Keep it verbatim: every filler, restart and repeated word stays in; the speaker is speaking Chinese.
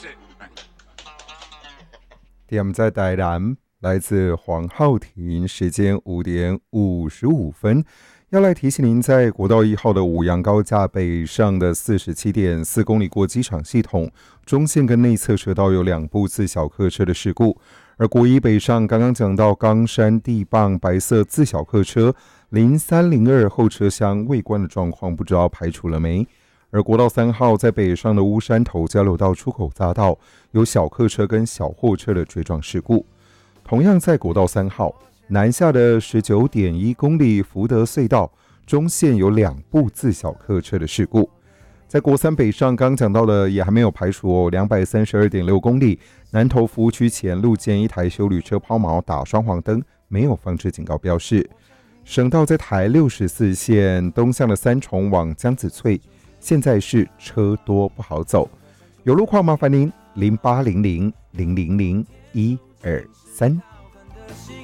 点在台南，来自黄浩庭，时间五点五十五分。要来提醒您，在国道一号的五杨高架北上的四十七点四公里过机场系统中线跟内侧车道有两部自小客车的事故。而国一北上刚刚讲到冈山地磅白色自小客车零三零二后车厢未关的状况，不知道排除了没？而国道三号在北上的乌山头交流道出口匝道有小客车跟小货车的追撞事故。同样在国道三号南下的 十九点一公里福德隧道中线有两部自小客车的事故。在国三北上刚讲到的也还没有排除哦， 两百三十二点六公里南投服务区前路见一台休旅车抛锚打双黄灯，没有放置警告标示。省道在台六十四线东向的三重往江子翠，现在是车多不好走，有路况麻烦您零八零零零零零一二三。